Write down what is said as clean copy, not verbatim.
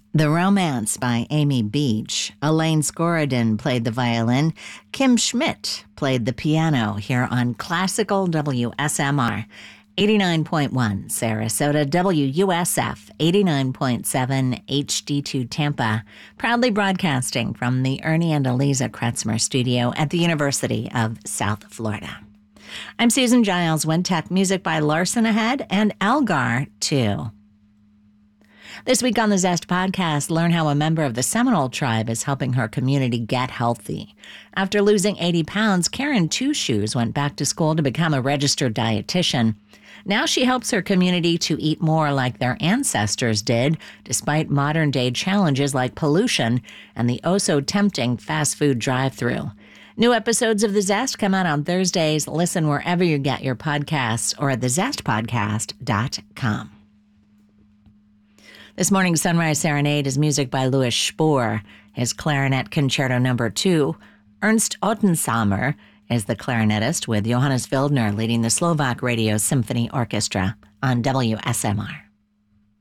The Romance by Amy Beach. Elaine Scorodin played the violin. Kim Schmidt played the piano here on Classical WSMR. 89.1 Sarasota, WUSF 89.7 HD2 Tampa, proudly broadcasting from the Ernie and Eliza Kretzmer studio at the University of South Florida. I'm Susan Giles. Wentech music by Larson ahead and Algar too. This week on the Zest podcast, learn how a member of the Seminole tribe is helping her community get healthy. After losing 80 pounds, Karen Two Shoes went back to school to become a registered dietitian. Now she helps her community to eat more like their ancestors did, despite modern-day challenges like pollution and the oh-so-tempting fast food drive-thru. New episodes of The Zest come out on Thursdays. Listen wherever you get your podcasts or at thezestpodcast.com. This morning's Sunrise Serenade is music by Louis Spohr, his Clarinet Concerto No. 2. Ernst Ottensamer is the clarinetist, with Johannes Wildner leading the Slovak Radio Symphony Orchestra on WSMR.